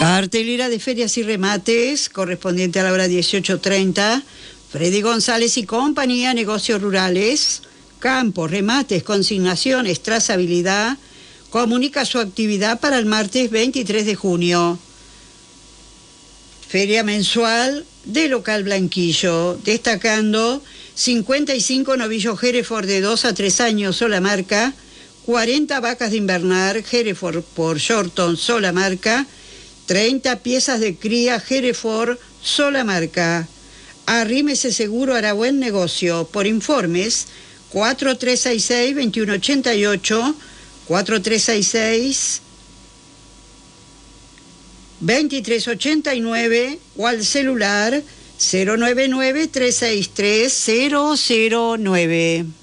Cartelera de ferias y remates, correspondiente a la hora 18:30. Freddy González y compañía, negocios rurales, campos, remates, consignaciones, trazabilidad. Comunica su actividad para el martes 23 de junio. Feria mensual de local Blanquillo, destacando 55 novillos Hereford de 2 a 3 años, sola marca, 40 vacas de invernar, Hereford por Shorton, sola marca, 30 piezas de cría Hereford, sola marca. Arrímese seguro, hará buen negocio. Por informes, 4366-2188, 4366-2389 o al celular 099-363-009.